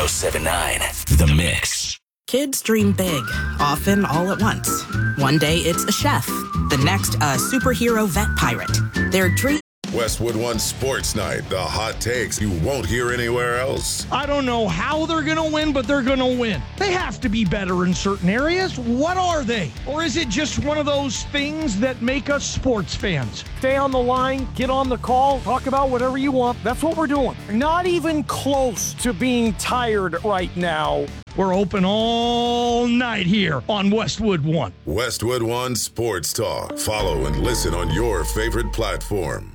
1079 The Mix. Kids dream big, often all at once. One day it's a chef, the next a superhero vet pirate. Their dream. Westwood One Sports Night, the hot takes you won't hear anywhere else. I don't know how they're going to win, but they're going to win. They have to be better in certain areas. What are they? Or is it just one of those things that make us sports fans? Stay on the line, get on the call, talk about whatever you want. That's what we're doing. Not even close to being tired right now. We're open all night here on Westwood One. Westwood One Sports Talk. Follow and listen on your favorite platform.